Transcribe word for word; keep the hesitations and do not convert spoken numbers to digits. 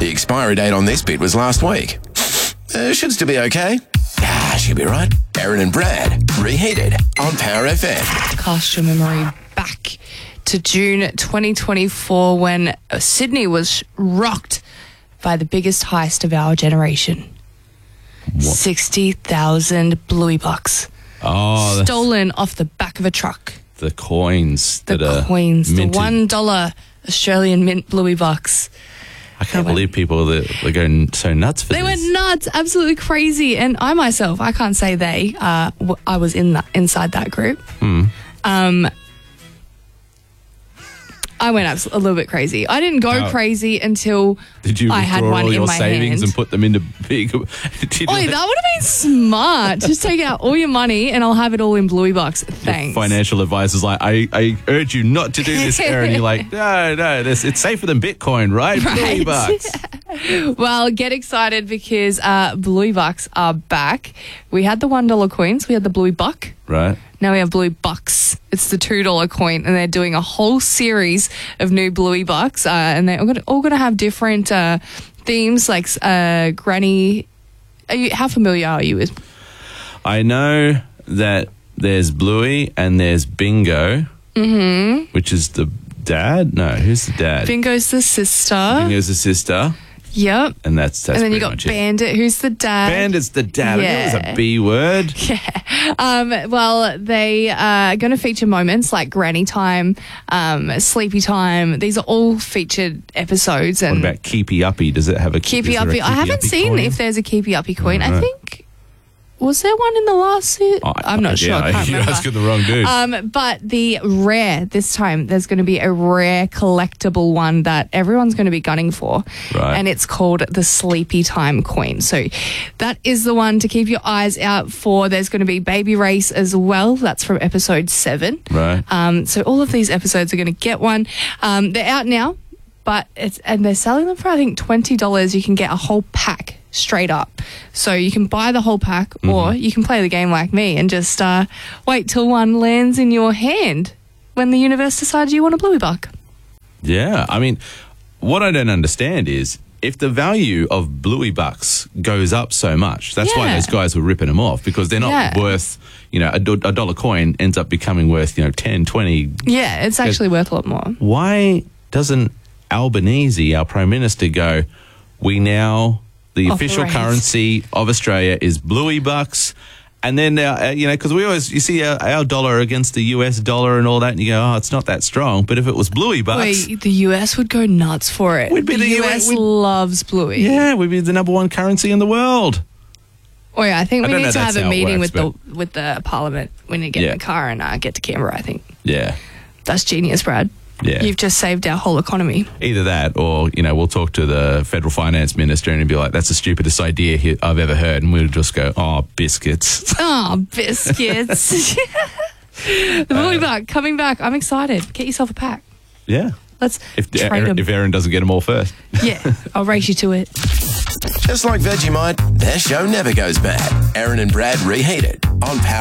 The expiry date on this bid was last week. Uh, should still be okay. Ah, should be right. Aaron and Brad, reheated on Power F M. Cast your memory back to June twenty twenty-four when Sydney was rocked by the biggest heist of our generation. What? sixty thousand Bluey bucks. Oh, that's Stolen off the back of a truck. the coins The that are coins, minted. the one dollar Australian mint Bluey bucks. I can't They believe people that were going so nuts for They this. went nuts, absolutely crazy. And I myself, I can't say they, uh, w- I was in that, inside that group. Hmm. Um, I went abs- a little bit crazy. I didn't go How? crazy until Did you I withdraw had one all in your my savings hand. and put them into big? Did you Oh, let that would have been smart. Just take out all your money and I'll have it all in Bluey bucks. Thanks. financial advisor's like, I, I urge you not to do this, Aaron. You're like, no, no, this it's safer than Bitcoin, right? Bluey Right. bucks. Well, get excited because uh, Bluey bucks are back. We had the one dollar coins. We had the Bluey buck. Right. Now we have Bluey bucks. It's the two dollar coin, and they're doing a whole series of new Bluey bucks, uh, and they're all gonna, all gonna have different uh, themes, like uh, Granny. Are you, how familiar are you with? I know that there's Bluey and there's Bingo, mm-hmm. which is the dad. No, who's the dad? Bingo's the sister. Bingo's the sister, Yep. and that's that's And then you pretty got much it. Bandit, who's the dad. Bandit's the dad. I knew it was Yeah. a B word. Um, well, they are going to feature moments like Granny Time, um, Sleepy Time. These are all featured episodes. And What about Keepy Uppy? Does it have a Keepy is there a Uppy? I Keepy haven't Uppy seen coin? if there's a Keepy Uppy coin. I Right. think, was there one in the last season? Oh, I'm not sure. yeah, I can't you're remember. asking the wrong dude. Um, but the rare, this time, there's going to be a rare collectible one that everyone's going to be gunning for. Right. And it's called the Sleepy Time coin. So that is the one to keep your eyes out for. There's going to be Baby Race as well. That's from episode seven. Right. Um, so all of these episodes are going to get one. Um, they're out now, but it's, and they're selling them for, I think, twenty dollars. You can get a whole pack straight up. So you can buy the whole pack, or you can play the game like me and just uh, wait till one lands in your hand when the universe decides you want a Bluey buck. Yeah, I mean, what I don't understand is if the value of Bluey bucks goes up so much, that's why Yeah. those guys were ripping them off, because they're not Yeah. worth, you know, a, do- a dollar coin ends up becoming worth, you know, ten, twenty. Yeah, it's actually worth a lot more. Why doesn't Albanese, our Prime Minister, go, we now, the official Operate. currency of Australia is Bluey bucks, and then, uh, you know, because we always, you see our, our dollar against the U S dollar and all that, and you go, oh, it's not that strong, but if it was Bluey bucks... Wait, the U S would go nuts for it. We'd be the, the U U S S we'd- loves Bluey. Yeah, we'd be the number one currency in the world. Oh yeah, I think I we don't need know to that's have a how it meeting works, with the with the Parliament. We need to get Yeah. in the car and uh, get to Canberra. I think Yeah. that's genius, Brad. Yeah. You've just saved our whole economy. Either that or, you know, we'll talk to the federal finance minister and he'll be like, that's the stupidest idea he- I've ever heard. And we'll just go, oh, biscuits. Oh, biscuits. The Bluey buck coming back. I'm excited. Get yourself a pack. Yeah. Let's If, trade Aaron, 'em. if Aaron doesn't get them all first. Yeah, I'll race you to it. Just like Vegemite, their show never goes bad. Aaron and Brad reheated on Power